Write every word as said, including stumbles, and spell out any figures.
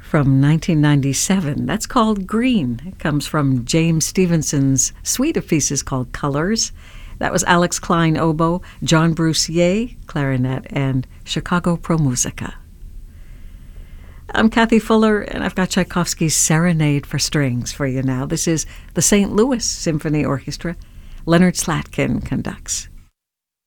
from nineteen ninety-seven. That's called Green. It comes from James Stevenson's suite of pieces called Colors. That was Alex Klein oboe, John Bruce Ye clarinet, and Chicago Pro Musica. I'm Kathy Fuller, and I've got Tchaikovsky's Serenade for Strings for you now. This is the Saint Louis Symphony Orchestra. Leonard Slatkin conducts.